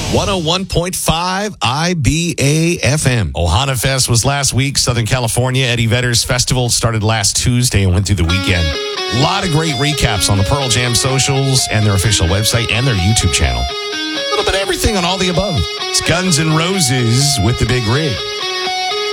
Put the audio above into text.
101.5 IBA FM. Ohana Fest was last week. Southern California Eddie Vedder's festival started last Tuesday and went through the weekend. A lot of great recaps on the Pearl Jam socials and their official website and their YouTube channel. A little bit of everything on all the above. It's Guns N' Roses with the Big Rig.